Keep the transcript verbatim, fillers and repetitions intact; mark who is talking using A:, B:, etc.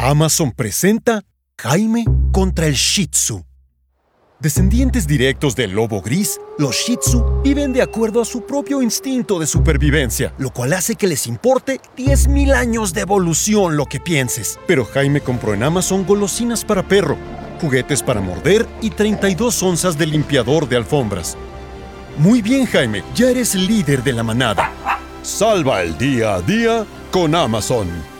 A: Amazon presenta Jaime contra el Shih Tzu. Descendientes directos del lobo gris, los Shih Tzu viven de acuerdo a su propio instinto de supervivencia, lo cual hace que les importe diez mil años de evolución lo que pienses. Pero Jaime compró en Amazon golosinas para perro, juguetes para morder y treinta y dos onzas de limpiador de alfombras. Muy bien, Jaime, ya eres líder de la manada. Salva el día a día con Amazon.